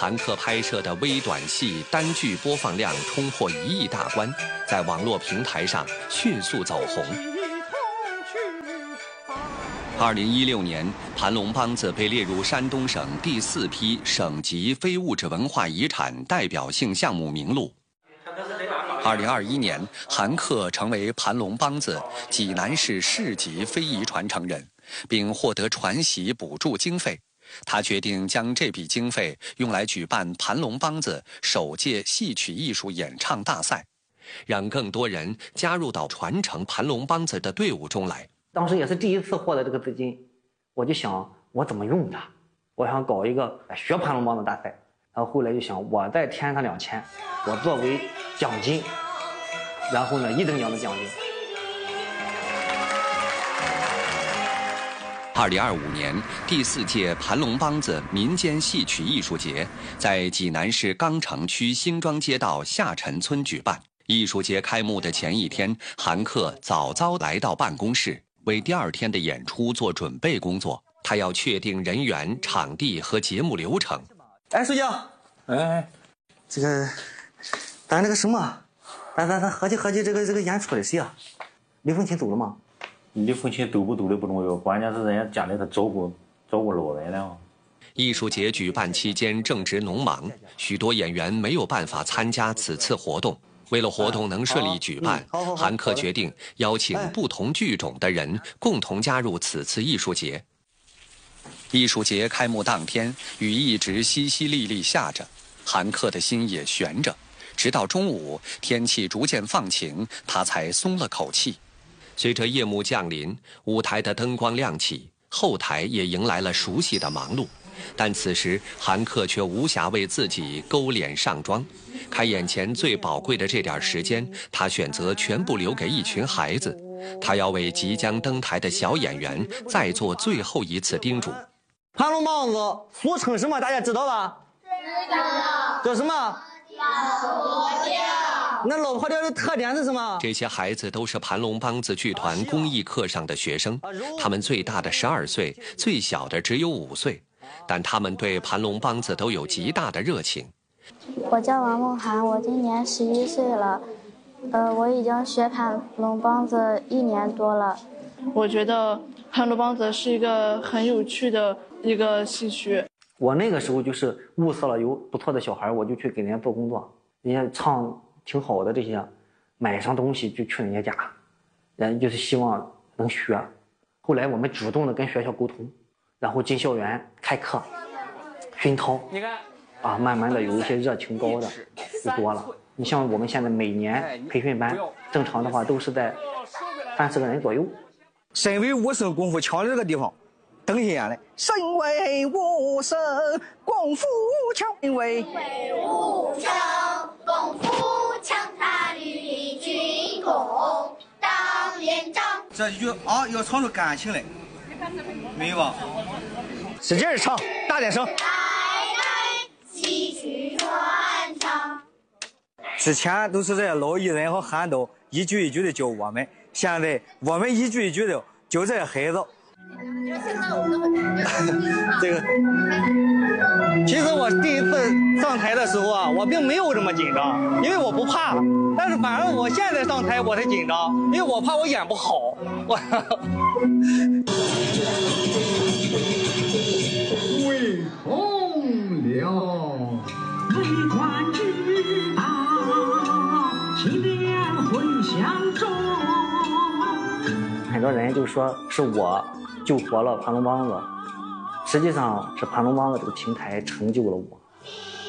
韩克拍摄的微短戏单剧播放量冲破1亿大关，在网络平台上迅速走红。2016年，盘龙梆子被列入山东省第4批省级非物质文化遗产代表性项目名录。2021年，韩克成为盘龙梆子济南市市级非遗传承人，并获得传习补助经费。他决定将这笔经费用来举办盘龙梆子首届戏曲艺术演唱大赛，让更多人加入到传承盘龙梆子的队伍中来。 当时也是第一次获得这个资金，我就想我怎么用它，我想搞一个学盘龙梆子大赛。然后后来就想我再添上2000，我作为奖金，然后呢1等奖的奖金。 2025年，第4届盘龙梆子民间戏曲艺术节在济南市钢城区辛庄街道下陈村举办。艺术节开幕的前一天，韩克早早来到办公室，为第2天的演出做准备工作。他要确定人员、场地和节目流程。 哎，书记，哎，这个，咱这个什么，咱合计这个演出的谁啊？李凤琴走了吗？ 李凤琴走不走的不重要，关键是人家家里头照顾老人了。 艺术节举办期间正值农忙，许多演员没有办法参加此次活动。为了活动能顺利举办，韩克决定邀请不同剧种的人共同加入此次艺术节。艺术节开幕当天，雨一直淅淅沥沥下着，韩克的心也悬着。直到中午，天气逐渐放晴，他才松了口气。随着夜幕降临，舞台的灯光亮起，后台也迎来了熟悉的忙碌。但此时，韩克却无暇为自己勾脸上妆。开演前最宝贵的这点时间，他选择全部留给一群孩子。他要为即将登台的小演员再做最后一次叮嘱。 盘龙梆子俗称什么？大家知道吧？知道。叫什么？老婆调。那老婆调的特点是什么？ 这些孩子都是盘龙梆子剧团公益课上的学生，他们最大的12岁，最小的只有5岁，但他们对盘龙梆子都有极大的热情。 我叫王梦涵，我今年11岁了，我已经学盘龙梆子1年多了。 我觉得盘龙梆子是一个很有趣的一个戏曲。 我那个时候就是物色了有不错的小孩，我就去给人家做工作，人家唱挺好的这些，买上东西就去人家家，人就是希望能学。后来我们主动的跟学校沟通，然后进校园开课熏陶，啊，慢慢的有一些热情高的就多了。你像我们现在每年培训班，正常的话都是在30个人左右。 身为武生功夫强的这个地方，登心眼来。身为武生功夫强，身为武生功夫强，他与军功当连长。 这一句啊，要唱出感情来，明白吧？ 使劲唱，大点声。 戏曲传唱。 之前都是这些老艺人和韩导一句一句的教我们，现在我们一句一句的教这些孩子。 这个，其实我第一次上台的时候啊，我并没有这么紧张，因为我不怕。但是反而我现在上台我才紧张，因为我怕我演不好。 为红了，为官之道，青莲会相中。 很多人就说是我救活了盘龙梆子，实际上是盘龙梆子这个平台成就了我。